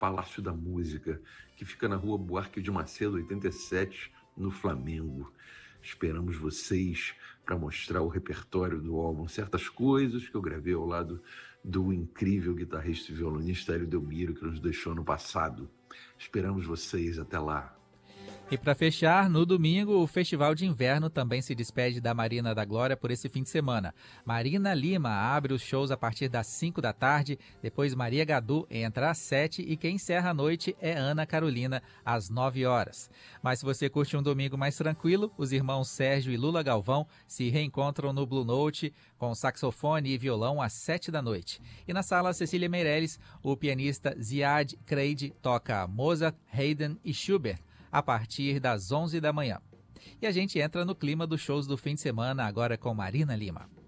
Palácio da Música, que fica na Rua Buarque de Macedo, 87, no Flamengo. Esperamos vocês para mostrar o repertório do álbum, certas coisas que eu gravei ao lado do incrível guitarrista e violonista Hélio Delmiro, que nos deixou no passado. Esperamos vocês, até lá. E para fechar, no domingo, o Festival de Inverno também se despede da Marina da Glória por esse fim de semana. Marina Lima abre os shows a partir das 5 da tarde, depois Maria Gadu entra às 7 e quem encerra a noite é Ana Carolina, às 9 horas. Mas se você curte um domingo mais tranquilo, os irmãos Sérgio e Lula Galvão se reencontram no Blue Note com saxofone e violão às 7 da noite. E na sala Cecília Meirelles, o pianista Ziad Kreide toca Mozart, Haydn e Schubert a partir das 11 da manhã. E a gente entra no clima dos shows do fim de semana agora com Marina Lima.